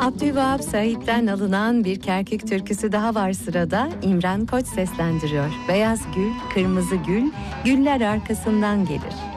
Abdülvahap Said'den alınan bir Kerkük türküsü daha var sırada. İmran Koç seslendiriyor. Beyaz gül, kırmızı gül, güller arkasından gelir.